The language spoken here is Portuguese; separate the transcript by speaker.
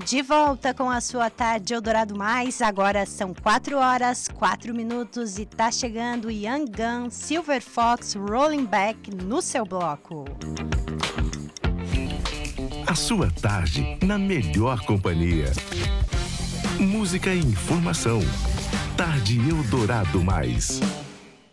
Speaker 1: De volta com a sua tarde Eldorado Mais, agora são 4 horas, 4 minutos e tá chegando Young Gun, Silver Fox, Rolling Back no seu bloco.
Speaker 2: A sua tarde na melhor companhia. Música e informação. Tarde Eldorado Mais.